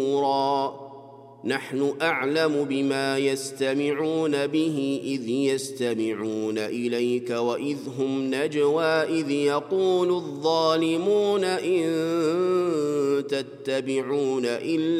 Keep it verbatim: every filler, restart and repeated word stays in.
نحن أعلم بما يستمعون به إذ يستمعون إليك وإذ هم نجوى إذ يقول الظالمون إن تتبعون إلا